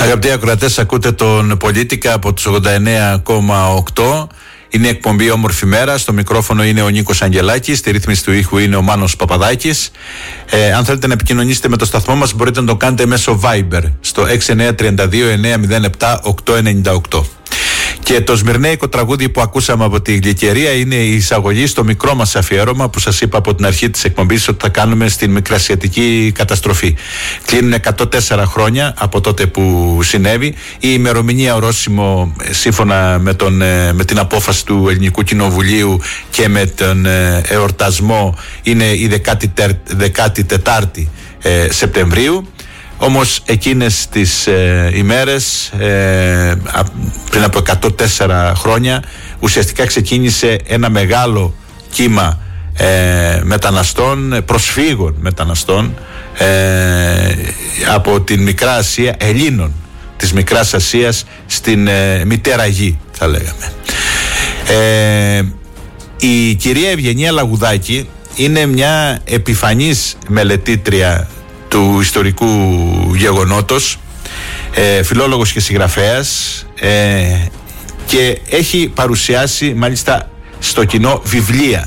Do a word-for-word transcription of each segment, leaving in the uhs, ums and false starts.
Αγαπητοί ακροατές, ακούτε τον Πολίτικα από τους ογδόντα εννέα κόμμα οκτώ. Είναι εκπομπή Όμορφη Μέρα. Στο μικρόφωνο είναι ο Νίκος Αγγελάκης. Στη ρύθμιση του ήχου είναι ο Μάνος Παπαδάκης. Ε, αν θέλετε να επικοινωνήσετε με το σταθμό μας, μπορείτε να το κάνετε μέσω Viber στο έξι εννέα τρία δύο εννέα μηδέν επτά οκτώ εννιά οκτώ. Και το σμυρνέικο τραγούδι που ακούσαμε από τη Γλυκερία είναι η εισαγωγή στο μικρό μας αφιέρωμα που σας είπα από την αρχή της εκπομπής ότι θα κάνουμε στην μικρασιατική καταστροφή. Κλείνουν εκατόν τέσσερα χρόνια από τότε που συνέβη. Η ημερομηνία ορόσημο, σύμφωνα με, τον, με την απόφαση του Ελληνικού Κοινοβουλίου και με τον εορτασμό, είναι η δεκάτη τέταρτη Σεπτεμβρίου. Όμως εκείνες τις ε, ημέρες ε, πριν από εκατόν τέσσερα χρόνια ουσιαστικά ξεκίνησε ένα μεγάλο κύμα ε, μεταναστών, προσφύγων μεταναστών ε, από την Μικρά Ασία, Ελλήνων της Μικράς Ασίας στην ε, Μητέρα Γη, θα λέγαμε. Ε, η κυρία Ευγενία Λαγουδάκη είναι μια επιφανής μελετήτρια του ιστορικού γεγονότος, ε, φιλόλογος και συγγραφέας, ε, και έχει παρουσιάσει μάλιστα στο κοινό βιβλία.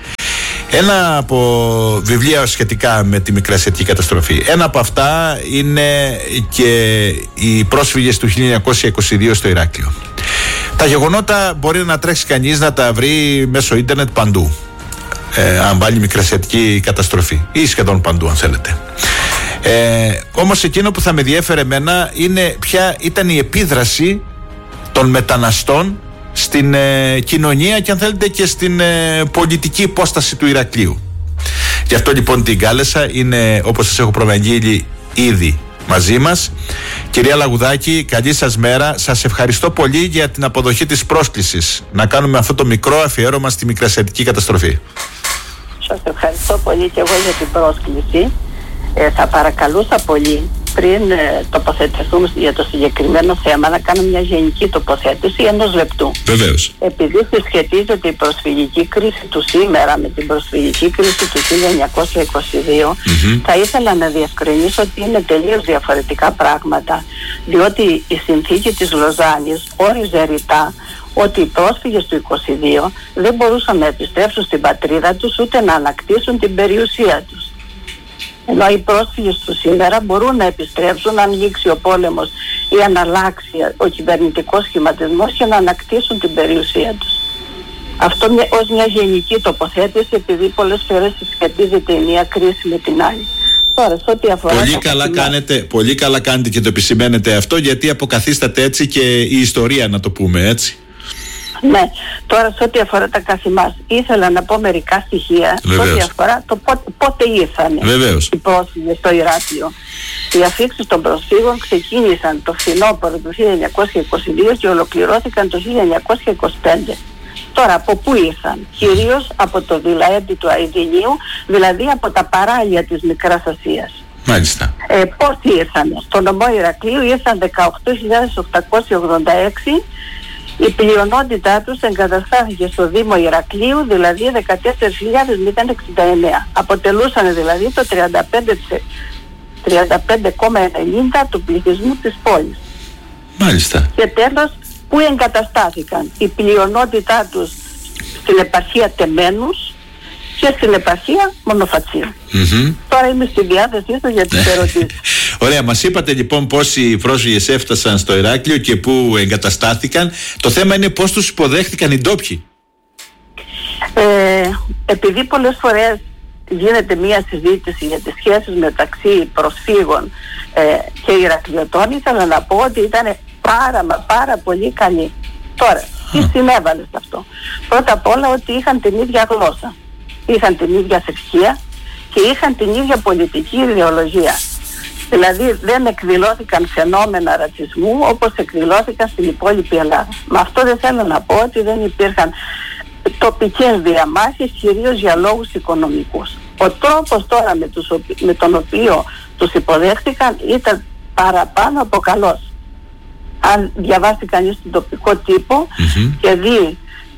Ένα από βιβλία σχετικά με τη μικρασιατική καταστροφή. Ένα από αυτά είναι και οι πρόσφυγες του χίλια εννιακόσια είκοσι δύο στο Ηράκλειο. Τα γεγονότα μπορεί να τρέξει κανείς να τα βρει μέσω ίντερνετ παντού, ε, αν βάλει μικρασιατική καταστροφή, ή σχεδόν παντού αν θέλετε. Ε, όμως εκείνο που θα με διέφερε εμένα είναι ποια ήταν η επίδραση των μεταναστών στην ε, κοινωνία και αν θέλετε και στην ε, πολιτική υπόσταση του Ηρακλείου. Γι' αυτό λοιπόν την κάλεσα, είναι όπως σας έχω προαναγγείλει ήδη μαζί μας. Κυρία Λαγουδάκη, καλή σας μέρα. Σας ευχαριστώ πολύ για την αποδοχή της πρόσκλησης να κάνουμε αυτό το μικρό αφιέρωμα στη μικρασιατική καταστροφή. Σας ευχαριστώ πολύ και εγώ για την πρόσκληση. Ε, θα παρακαλούσα πολύ πριν ε, τοποθετηθούμε για το συγκεκριμένο θέμα να κάνουμε μια γενική τοποθέτηση ενός λεπτού. Βεβαίως. Επειδή συσχετίζεται η προσφυγική κρίση του σήμερα με την προσφυγική κρίση του χίλια εννιακόσια είκοσι δύο, mm-hmm. θα ήθελα να διευκρινίσω ότι είναι τελείως διαφορετικά πράγματα, διότι η συνθήκη της Λοζάνης όριζε ρητά ότι οι πρόσφυγες του είκοσι δύο δεν μπορούσαν να επιστρέψουν στην πατρίδα τους ούτε να ανακτήσουν την περιουσία τους. Ενώ οι πρόσφυγες του σήμερα μπορούν να επιστρέψουν αν λήξει ο πόλεμος ή αν αλλάξει ο κυβερνητικός σχηματισμός και να ανακτήσουν την περιουσία τους. Αυτό μια, ως μια γενική τοποθέτηση, επειδή πολλές φορές συσχετίζεται η μία κρίση με την άλλη. Τώρα, σε ό,τι αφορά πολύ, καλά καθημά... κάνετε, πολύ καλά κάνετε και το επισημαίνετε αυτό, γιατί αποκαθίσταται έτσι και η ιστορία, να το πούμε έτσι. Ναι, τώρα σε ό,τι αφορά τα καθημάς, ήθελα να πω μερικά στοιχεία. Βεβαίως. Σε ό,τι αφορά το πότε, πότε ήρθανε οι πρόσφυγες στο Ηράκλειο. Οι αφήξεις των προσφύγων ξεκίνησαν το φθινόπωρο του χίλια εννιακόσια είκοσι δύο και ολοκληρώθηκαν το χίλια εννιακόσια είκοσι πέντε. Τώρα, από πού ήρθαν? Κυρίως από το Δηλαέντι του Αηδινίου, δηλαδή από τα παράλια της Μικράς Ασίας. Μάλιστα. Ε, πώς ήρθανε? Στο νομό Ηρακλείου ήρθαν δεκαοκτώ χιλιάδες οκτακόσια ογδόντα έξι. Η πλειονότητά τους εγκαταστάθηκε στο Δήμο Ηρακλείου, δηλαδή δεκατέσσερις χιλιάδες εξήντα εννέα. Αποτελούσαν δηλαδή το τριάντα πέντε κόμμα ενενήντα του πληθυσμού της πόλης. Μάλιστα. Και τέλος, που εγκαταστάθηκαν? Η πλειονότητά τους στην επαρχία Τεμένους και στην επαρχία Μονοφατσίου. Mm-hmm. Τώρα είμαι στη διάθεσή σας για τις ερωτήσεις. Ωραία, μας είπατε λοιπόν πόσοι πρόσφυγες έφτασαν στο Ηράκλειο και πού εγκαταστάθηκαν. Το θέμα είναι πώς τους υποδέχτηκαν οι ντόπιοι. Ε, επειδή πολλές φορές γίνεται μια συζήτηση για τις σχέσεις μεταξύ προσφύγων ε, και Ηρακλειωτών, ήθελα να πω ότι ήταν πάρα μα πάρα πολύ καλή. Τώρα, τι συνέβαλε σε αυτό? Πρώτα απ' όλα ότι είχαν την ίδια γλώσσα, είχαν την ίδια θρησκεία και είχαν την ίδια πολιτική ιδεολογία. Δηλαδή δεν εκδηλώθηκαν φαινόμενα ρατσισμού όπως εκδηλώθηκαν στην υπόλοιπη Ελλάδα. Με αυτό δεν θέλω να πω ότι δεν υπήρχαν τοπικές διαμάχες, κυρίως για λόγους οικονομικούς. Ο τρόπος τώρα με, τους, με τον οποίο τους υποδέχτηκαν ήταν παραπάνω από καλός. Αν διαβάσει κανείς τον τοπικό τύπο mm-hmm. και δει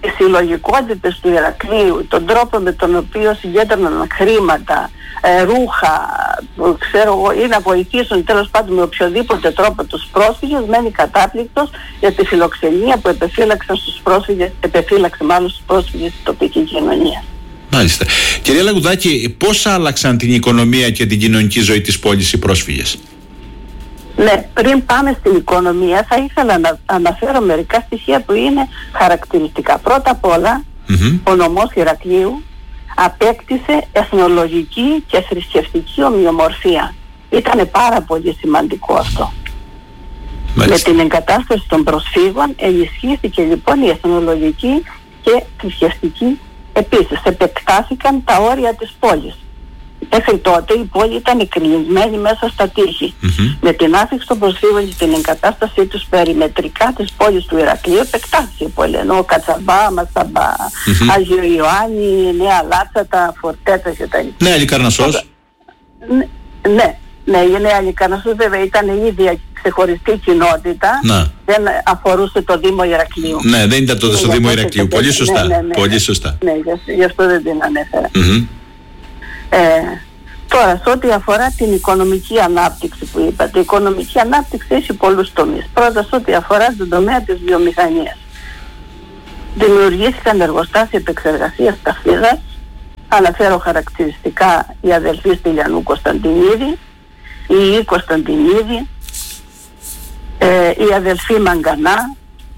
τις συλλογικότητες του Ηρακλείου, τον τρόπο με τον οποίο συγκέντρωναν χρήματα, ε, ρούχα, ξέρω εγώ, ή να βοηθήσουν τέλος πάντων με οποιοδήποτε τρόπο τους πρόσφυγες, μένει κατάπληκτος για τη φιλοξενία που επεφύλαξαν στους πρόσφυγες, επεφύλαξε μάλλον στους πρόσφυγες στην τοπική κοινωνία. Μάλιστα. Κυρία Λαγουδάκη, πώς άλλαξαν την οικονομία και την κοινωνική ζωή της πόλης οι πρόσφυγες? Ναι, πριν πάμε στην οικονομία θα ήθελα να αναφέρω μερικά στοιχεία που είναι χαρακτηριστικά. Πρώτα απ' όλα, mm-hmm. ο νομός Ηρακλείου απέκτησε εθνολογική και θρησκευτική ομοιομορφία. Ήταν πάρα πολύ σημαντικό αυτό. Μάλιστα. Με την εγκατάσταση των προσφύγων ενισχύθηκε λοιπόν η εθνολογική και θρησκευτική. Επίσης επεκτάθηκαν τα όρια της πόλης. Μέχρι τότε η πόλη ήταν κλεισμένη μέσα στα τείχη. Mm-hmm. Με την άφηξη των προσφύγων και την εγκατάστασή τους περιμετρικά της πόλης του Ηρακλείου επεκτάθησε η πόλη. Ενώ Κατσαμπά, Μασταμπά, mm-hmm. Άγιο Ιωάννη, Νέα Λάτσατα, Φορτέτα κτλ. Νέα Λικαρνασσός. Ναι, ναι, ναι, η Νέα Λικαρνασσός βέβαια ήταν η ίδια ξεχωριστή κοινότητα. Να. Δεν αφορούσε το Δήμο Ηρακλείου. Ναι, δεν ήταν τότε στο Δήμο Ηρακλείου. Πολύ σωστά. Ναι, ναι, ναι. Πολύ σωστά. Ναι, γι' αυτό δεν την ανέφερα. Mm-hmm. Ε, τώρα, σε ό,τι αφορά την οικονομική ανάπτυξη που είπατε, η οικονομική ανάπτυξη έχει πολλούς τομείς. Πρώτα, σε ό,τι αφορά τον τομέα της βιομηχανίας. Δημιουργήθηκαν εργοστάσια επεξεργασίας ταφίδας. Αναφέρω χαρακτηριστικά η αδελφή Στυλιανού Κωνσταντινίδη, η Ι. Κωνσταντινίδη, ε, η αδελφή Μαγκανά,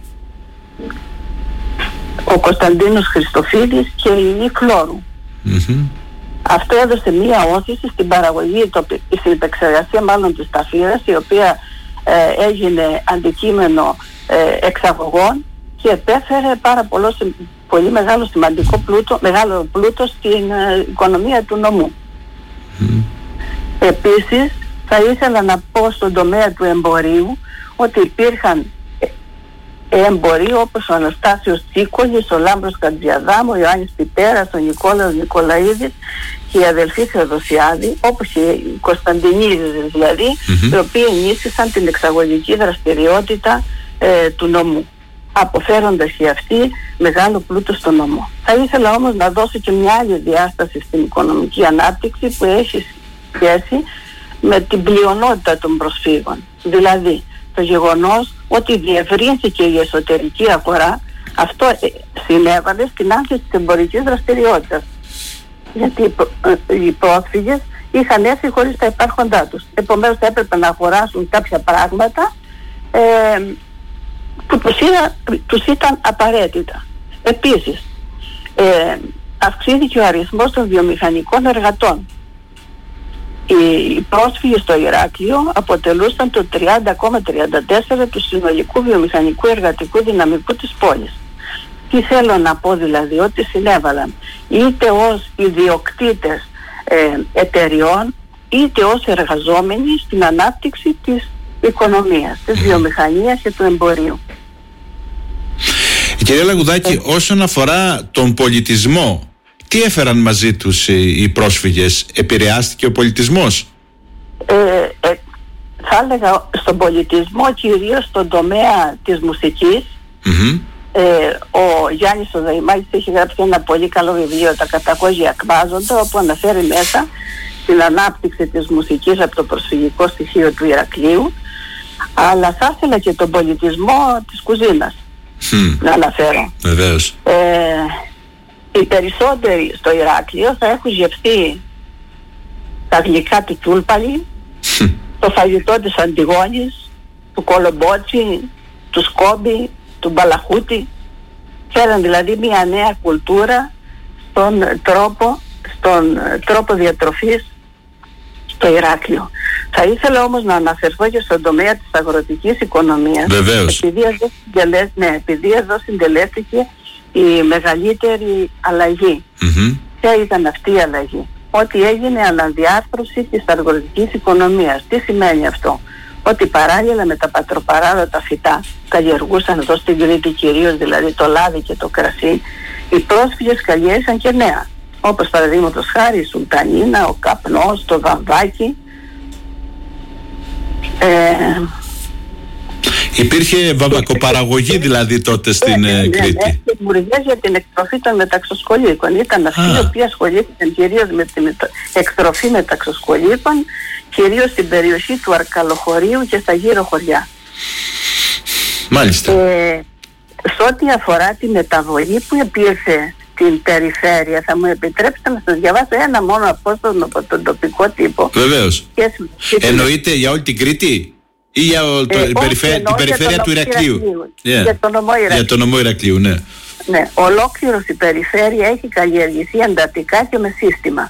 ο Κωνσταντίνος Χριστοφίδης και η Ι. Κλώρου. Mm-hmm. Αυτό έδωσε μία όθηση στην παραγωγή, στην επεξεργασία μάλλον της ταφίδας, η οποία ε, έγινε αντικείμενο ε, εξαγωγών και επέφερε πάρα πολλό, πολύ μεγάλο σημαντικό πλούτο, μεγάλο πλούτο στην ε, οικονομία του νομού. Mm. Επίσης θα ήθελα να πω στον τομέα του εμπορίου ότι υπήρχαν εμποροί όπως ο Αναστάσιος Τσίκολης, ο Λάμπρος Καντζιαδάμου, ο Ιωάννης Πιτέρας, ο Νικόλαος Νικολαίδης και η αδελφή Θεοδοσιάδη, όπως και οι Κωνσταντινίδες δηλαδή, mm-hmm. οι οποίοι ενίσχυσαν την εξαγωγική δραστηριότητα ε, του νομού, αποφέροντας και αυτοί μεγάλο πλούτο στο νομό. Θα ήθελα όμως να δώσω και μια άλλη διάσταση στην οικονομική ανάπτυξη που έχει σχέση με την πλειονότητα των προσφύγων. Δηλαδή, το γεγονός ότι διευρύνθηκε η εσωτερική αγορά, αυτό συνέβαλε στην αύξηση της εμπορικής δραστηριότητας. Γιατί οι πρόσφυγες είχαν έρθει χωρίς τα υπάρχοντά τους. Επομένως έπρεπε να αγοράσουν κάποια πράγματα ε, που τους, είδα, τους ήταν απαραίτητα. Επίσης, ε, αυξήθηκε ο αριθμός των βιομηχανικών εργατών. Οι πρόσφυγες στο Ηράκλειο αποτελούσαν το τριάντα κόμμα τριάντα τέσσερα του συνολικού βιομηχανικού εργατικού δυναμικού της πόλης. Τι θέλω να πω δηλαδή, ότι συνέβαλαν είτε ως ιδιοκτήτες ε, εταιριών είτε ως εργαζόμενοι στην ανάπτυξη της οικονομίας, της βιομηχανίας και του εμπορίου. Κυρία Λαγουδάκη, ε, όσον αφορά τον πολιτισμό, τι έφεραν μαζί τους οι, οι πρόσφυγες, επηρεάστηκε ο πολιτισμός? Ε, ε, θα έλεγα στον πολιτισμό, κυρίως στον τομέα της μουσικής. Mm-hmm. Ε, ο Γιάννης ο Δαϊμάκης έχει γράψει ένα πολύ καλό βιβλίο, «Τα κατακόγια εκβάζονται», όπου αναφέρει μέσα την ανάπτυξη της μουσικής από το προσφυγικό στοιχείο του Ηρακλείου, αλλά θα ήθελα και τον πολιτισμό της κουζίνας mm. να αναφέρω. Βεβαίως. Ε, οι περισσότεροι στο Ηράκλειο θα έχουν γευθεί τα γλυκά του Τούλπαλη, mm. το φαγητό της Αντιγόνης, του Κολομπότσι, του Σκόμπι, του Μπαλαχούτη. Φέραν δηλαδή μια νέα κουλτούρα στον τρόπο, στον τρόπο διατροφής στο Ηράκλειο. Θα ήθελα όμως να αναφερθώ και στον τομέα της αγροτικής οικονομίας. Βεβαίως. Επειδή εδώ, συντελέ... ναι, επειδή εδώ συντελέστηκε η μεγαλύτερη αλλαγή. Mm-hmm. Ποια ήταν αυτή η αλλαγή? Ότι έγινε αναδιάρθρωση της αγροτικής οικονομίας. Τι σημαίνει αυτό? Ότι παράλληλα με τα πατροπαράδοτα φυτά, καλλιεργούσαν εδώ στην Κρήτη κυρίως, δηλαδή το λάδι και το κρασί, οι πρόσφυγες καλλιέργησαν και νέα, όπως παραδείγματος χάρη η σουλτανίνα, ο καπνός, το βαμβάκι. Ε, Υπήρχε βαμβακοπαραγωγή δηλαδή τότε στην ναι, ναι, Κρήτη. Ναι, και δημιουργίες για την εκτροφή των μεταξοσκολίκων. Ήταν αυτοί οι οποίοι ασχολήθηκαν κυρίως με την εκτροφή μεταξοσκολίκων, κυρίως στην περιοχή του Αρκαλοχωρίου και στα γύρω χωριά. Μάλιστα. Ε, σε ό,τι αφορά τη μεταβολή που υπήρχε στην περιφέρεια, θα μου επιτρέψετε να σας διαβάσω ένα μόνο απόσπασμα από τον τοπικό τύπο. Βεβαίως. Εννοείται για όλη την Κρήτη ή για όλη ε, την περιφέρεια, περιφέρεια του Ηρακλείου? Yeah. Για τον νομό Ηρακλείου. Για τον νομό Ηρακλείου, ναι. Ναι, ολόκληρος η περιφέρεια έχει καλλιεργηθεί εντατικά και με σύστημα.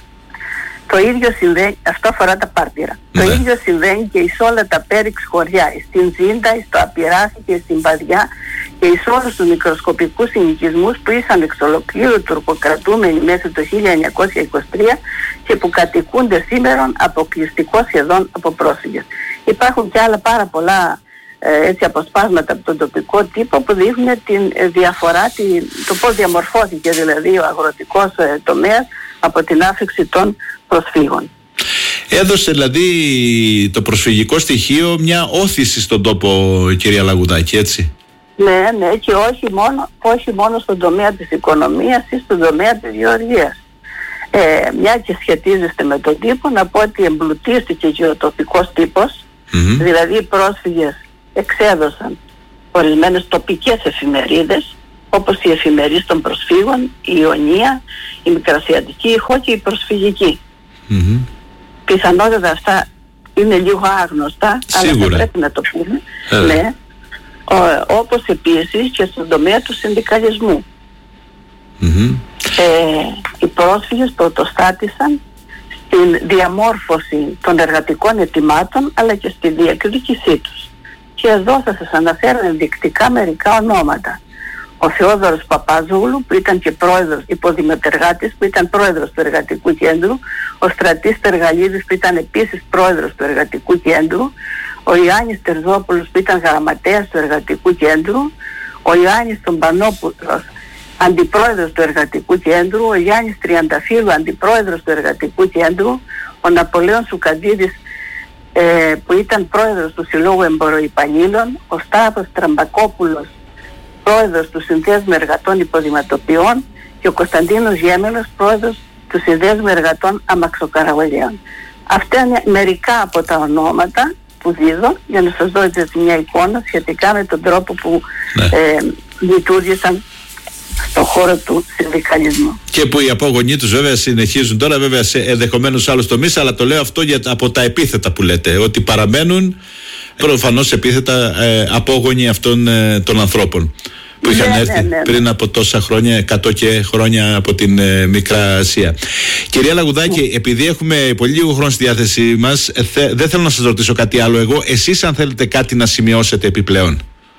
Το ίδιο συμβαίνει, αυτό αφορά τα πάρτυρα. Ναι. Το ίδιο συμβαίνει και εις όλα τα πέριξ χωριά, στην Ζήντα, στο Απειράφι και στην Παδιά και εις όλους τους μικροσκοπικούς συνοικισμούς που ήσαν εξ ολοκλήρου τουρκοκρατούμενοι μέσα το χίλια εννιακόσια είκοσι τρία και που κατοικούνται σήμερα αποκλειστικό σχεδόν από πρόσφυγες. Υπάρχουν και άλλα πάρα πολλά ε, έτσι αποσπάσματα από τον τοπικό τύπο που δείχνουν τη ε, διαφορά, τη, το πώς διαμορφώθηκε δηλαδή ο αγροτικός ε, τομέας από την άφηξη των προσφύγων. Έδωσε δηλαδή το προσφυγικό στοιχείο μια όθηση στον τόπο, κυρία Λαγουδάκη, έτσι? Ναι, ναι, και όχι μόνο, όχι μόνο στον τομέα της οικονομίας ή στον τομέα της γεωργίας. Ε, μια και σχετίζεστε με τον τύπο, να πω ότι εμπλουτίστηκε και ο τοπικός τύπος, mm-hmm. δηλαδή οι πρόσφυγες εξέδωσαν ορισμένες τοπικές εφημερίδες, όπως η Εφημερίδα των Προσφύγων, η Ιωνία, η Μικρασιατική Ηχό και η Προσφυγική. Mm-hmm. Πιθανότατα αυτά είναι λίγο άγνωστα, σίγουρα, αλλά θα πρέπει να το πούμε. Ε. Ναι. Ο, όπως επίσης και στον τομέα του συνδικαλισμού. Mm-hmm. Ε, οι πρόσφυγες πρωτοστάτησαν στην διαμόρφωση των εργατικών αιτημάτων αλλά και στη διεκδίκησή τους. Και εδώ θα σας αναφέρω ενδεικτικά μερικά ονόματα. Ο Θεόδωρος Παπάζογλου, που ήταν και πρόεδρος, υποδημοτεργάτης, που ήταν πρόεδρος του Εργατικού Κέντρου, ο Στρατής Τεργαλίδης, που ήταν επίσης πρόεδρος του Εργατικού Κέντρου, ο Ιωάννης Τερζόπουλος, που ήταν γραμματέας του Εργατικού Κέντρου, ο Ιωάννης Τομπανόπουλος, αντιπρόεδρος του Εργατικού Κέντρου, ο Γιάννης Τριανταφύλου, αντιπρόεδρος του Εργατικού Κέντρου, ο Ναπολέων Σουκαντίδης, ε, που ήταν πρόεδρος του Συλλόγου Εμποροϊπαλλήλων, ο Σταύρος Τραμπακόπουλος, πρόεδρος του Συνδέσμου Εργατών Υποδηματοποιών και ο Κωνσταντίνος Γέμελος, πρόεδρος του Συνδέσμου Εργατών Αμαξοκαραβολιών. Αυτά είναι μερικά από τα ονόματα που δίδω για να σας δώσετε μια εικόνα σχετικά με τον τρόπο που ναι. ε, λειτουργήσαν στον χώρο του συνδικαλισμού. Και που οι απόγονοί τους βέβαια συνεχίζουν τώρα, βέβαια σε ενδεχομένως άλλους τομείς, αλλά το λέω αυτό για, από τα επίθετα που λέτε, ότι παραμένουν προφανώς επίθετα ε, απόγονοι αυτών ε, των ανθρώπων που είχαν ναι, έρθει ναι, ναι, ναι. πριν από τόσα χρόνια, εκατό και χρόνια από την ε, Μικρά Ασία. Κυρία Λαγουδάκη, ναι. επειδή έχουμε πολύ λίγο χρόνο στη διάθεσή μας, θε, δεν θέλω να σας ρωτήσω κάτι άλλο εγώ. Εσείς αν θέλετε κάτι να σημειώσετε επιπλέον.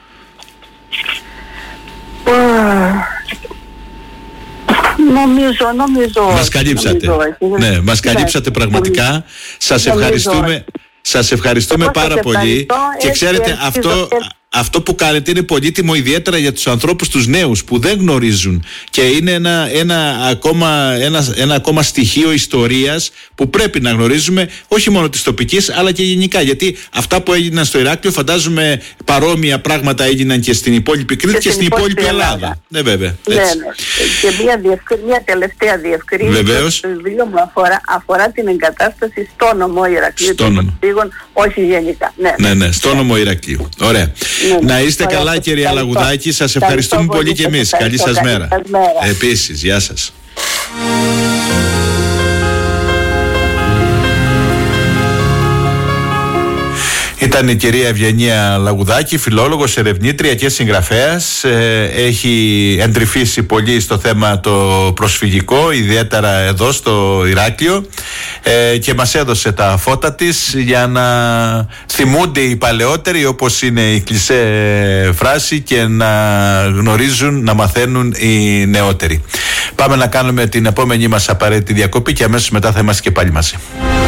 Νομίζω, νομίζω. Μας καλύψατε. Νομίζω, ναι, μας καλύψατε ναι, πραγματικά. Νομίζω. Σας ευχαριστούμε. Σας ευχαριστούμε πάρα πολύ και ξέρετε αυτό, αυτό που κάνετε είναι πολύτιμο ιδιαίτερα για τους ανθρώπους τους νέους που δεν γνωρίζουν και είναι ένα, ένα, ακόμα, ένα, ένα ακόμα στοιχείο ιστορίας που πρέπει να γνωρίζουμε, όχι μόνο της τοπικής αλλά και γενικά, γιατί αυτά που έγιναν στο Ηράκλειο φαντάζομαι παρόμοια πράγματα έγιναν και στην υπόλοιπη Κρήτη και, και στην υπόλοιπη Ελλάδα, Ελλάδα. Ναι βέβαια ναι, ναι. Και μια, διευκρι... μια τελευταία διευκρίνηση. Βεβαίως. Το βιβλίο μου αφορά, αφορά την εγκατάσταση στο νομό Ηρακλείου των Προσφύγων, όχι γενικά. Ναι, ναι, ναι, στο νομό Ηρακλείου. Ωραία. Ναι, ναι. Να είστε Ωραία, καλά κυρία Λαγουδάκη, σας ευχαριστούμε πολύ και εμείς. Καλή σας μέρα. μέρα. Επίσης, γεια σας. Ήταν η κυρία Ευγενία Λαγουδάκη, φιλόλογος, ερευνήτρια και συγγραφέας. Ε, έχει εντρυφήσει πολύ στο θέμα το προσφυγικό, ιδιαίτερα εδώ στο Ηράκλειο, ε, και μας έδωσε τα φώτα της για να θυμούνται οι παλαιότεροι, όπως είναι η κλισέ φράση, και να γνωρίζουν, να μαθαίνουν οι νεότεροι. Πάμε να κάνουμε την επόμενη μας απαραίτητη διακοπή και αμέσως μετά θα είμαστε και πάλι μαζί.